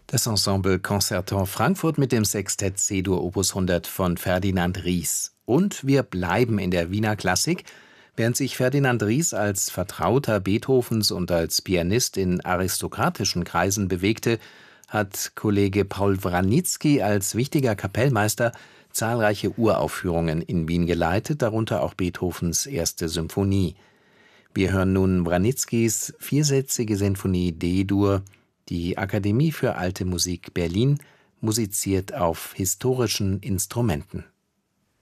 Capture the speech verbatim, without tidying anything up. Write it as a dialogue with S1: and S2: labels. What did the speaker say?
S1: Das Ensemble Concertant Frankfurt mit dem Sextett C-Dur Opus hundert von Ferdinand Ries. Und wir bleiben in der Wiener Klassik. Während sich Ferdinand Ries als Vertrauter Beethovens und als Pianist in aristokratischen Kreisen bewegte, hat Kollege Paul Wranitzky als wichtiger Kapellmeister zahlreiche Uraufführungen in Wien geleitet, darunter auch Beethovens erste Symphonie. Wir hören nun Wranitzkys viersätzige Sinfonie D-Dur. Die Akademie für Alte Musik Berlin musiziert auf historischen Instrumenten.